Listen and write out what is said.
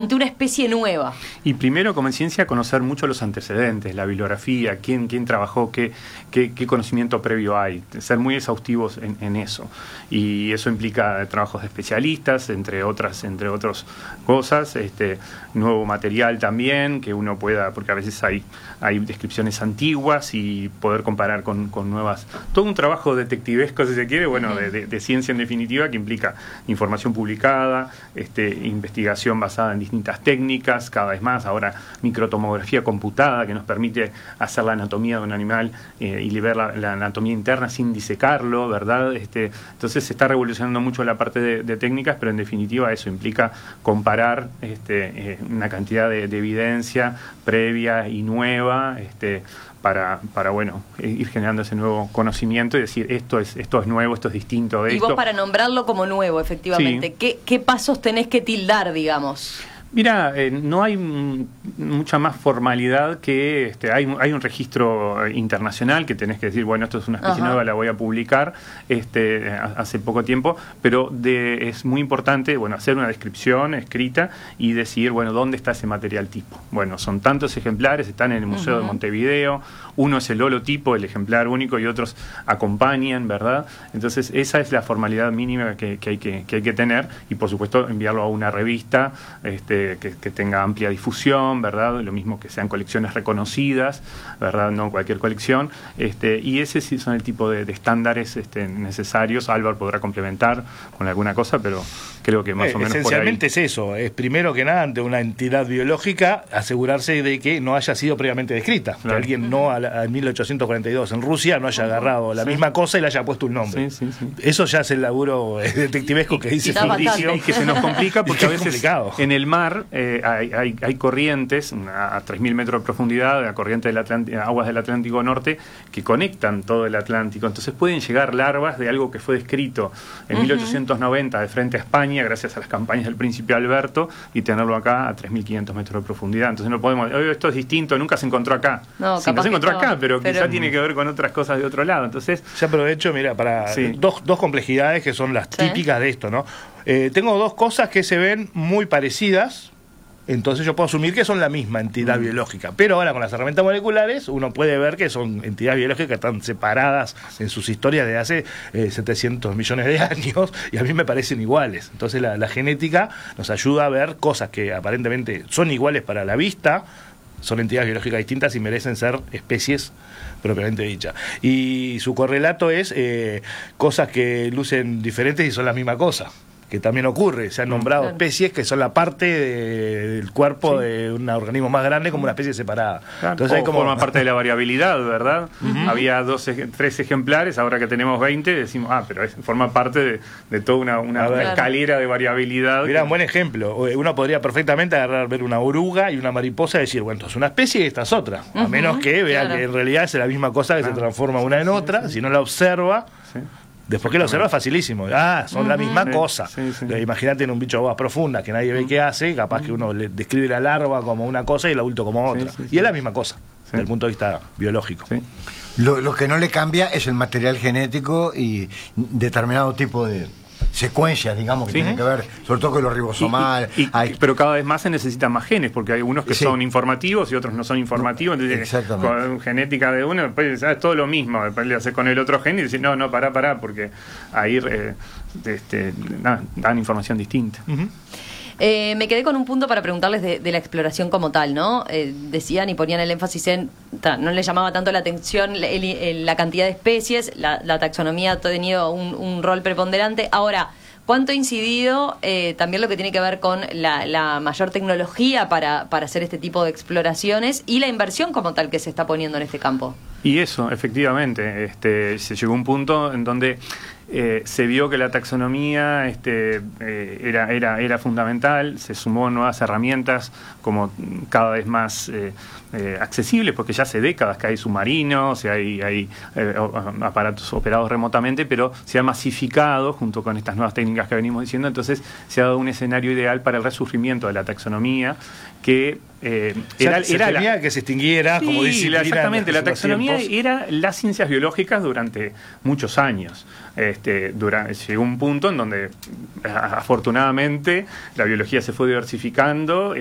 ante una especie nueva. Y primero, como en ciencia, conocer mucho los antecedentes, la bibliografía, quién trabajó, qué conocimiento previo hay, ser muy exhaustivos en eso. Y eso implica trabajos de especialistas, entre otras cosas, nuevo material también, que uno pueda, porque a veces hay descripciones antiguas y poder comparar con nuevas. Todo un trabajo detectivesco, si se quiere, bueno, de ciencia en definitiva, que implica información publicada, investigación basada en distintas técnicas, cada vez más, ahora microtomografía computada, que nos permite hacer la anatomía de un animal y ver la anatomía interna sin disecarlo, ¿verdad? Entonces se está revolucionando mucho la parte de técnicas, pero en definitiva eso implica comparar una cantidad de evidencia previa y nueva, para bueno, ir generando ese nuevo conocimiento y decir esto es nuevo, esto es distinto de esto. Y vos, para nombrarlo como nuevo, efectivamente, sí. ¿Qué pasos tenés que tildar, digamos? Mira, no hay mucha más formalidad que hay un registro internacional que tenés que decir, bueno, esto es una especie nueva, la voy a publicar hace poco tiempo, pero es muy importante, bueno, hacer una descripción escrita y decir, bueno, ¿dónde está ese material tipo? Bueno, son tantos ejemplares, están en el Museo de Montevideo, uno es el holotipo, el ejemplar único, y otros acompañan, ¿verdad? Entonces esa es la formalidad mínima que hay que tener, y por supuesto enviarlo a una revista que tenga amplia difusión, ¿verdad? Lo mismo que sean colecciones reconocidas, ¿verdad? No cualquier colección, y ese sí son el tipo de estándares necesarios. Álvaro podrá complementar con alguna cosa, pero creo que más o menos esencialmente por ahí. Es eso, es primero que nada, ante una entidad biológica, asegurarse de que no haya sido previamente descrita, claro. Que alguien no en 1842 en Rusia no haya agarrado la misma cosa y le haya puesto un nombre. Sí. Eso ya es el laburo detectivesco que dice Fabricio, y que se nos complica porque a veces complicado. En el mar hay corrientes a 3.000 metros de profundidad, la corriente aguas del Atlántico Norte, que conectan todo el Atlántico. Entonces pueden llegar larvas de algo que fue descrito en 1890 de frente a España, gracias a las campañas del príncipe Alberto, y tenerlo acá a 3.500 metros de profundidad. Entonces no podemos, esto es distinto, nunca se encontró acá. No se encontró acá, pero quizá tiene que ver con otras cosas de otro lado. Entonces, ya aprovecho, mira, para dos complejidades que son las típicas de esto, ¿no? Tengo dos cosas que se ven muy parecidas. Entonces yo puedo asumir que son la misma entidad biológica. Pero ahora con las herramientas moleculares uno puede ver que son entidades biológicas que están separadas en sus historias de hace 700 millones de años, y a mí me parecen iguales. Entonces la genética nos ayuda a ver cosas que aparentemente son iguales para la vista, son entidades biológicas distintas y merecen ser especies propiamente dichas. Y su correlato es cosas que lucen diferentes y son la misma cosa, que también ocurre. Se han nombrado especies que son la parte del cuerpo de un organismo más grande como una especie separada. Claro. Entonces hay como forma parte de la variabilidad, ¿verdad? Había 3 ejemplares, ahora que tenemos 20, decimos, pero forma parte de toda una escalera de variabilidad. Mirá, un buen ejemplo. Uno podría perfectamente ver una oruga y una mariposa y decir, bueno, esto es una especie y esta es otra. A menos que vea que en realidad es la misma cosa que se transforma una en otra. Si no la observa... Después que lo observa, facilísimo. Son la misma cosa. Imagínate en un bicho de aguas profundas que nadie ve qué hace, capaz que uno le describe la larva como una cosa y el adulto como otra. Y es la misma cosa, desde el punto de vista biológico. Lo que no le cambia es el material genético y determinado tipo de secuencias, digamos, que tienen que ver, sobre todo con lo ribosomal. Pero cada vez más se necesitan más genes, porque hay unos que son informativos y otros no son informativos. Entonces, con genética de uno, después es todo lo mismo. Después le hace con el otro gen y dice, no, pará, porque ahí dan información distinta. Me quedé con un punto para preguntarles de la exploración como tal, ¿no? Decían y ponían el énfasis en, no les llamaba tanto la atención la cantidad de especies, la taxonomía ha tenido un rol preponderante. Ahora, ¿cuánto ha incidido también lo que tiene que ver con la mayor tecnología para hacer este tipo de exploraciones y la inversión como tal que se está poniendo en este campo? Y eso, efectivamente, se llegó a un punto en donde se vio que la taxonomía era fundamental, se sumó nuevas herramientas como cada vez más accesibles, porque ya hace décadas que hay submarinos, hay aparatos operados remotamente, pero se ha masificado junto con estas nuevas técnicas que venimos diciendo. Entonces se ha dado un escenario ideal para el resurgimiento de la taxonomía, que era que se extinguiera, como disciplina. Exactamente, la taxonomía era las ciencias biológicas durante muchos años. Llegó un punto en donde afortunadamente la biología se fue diversificando.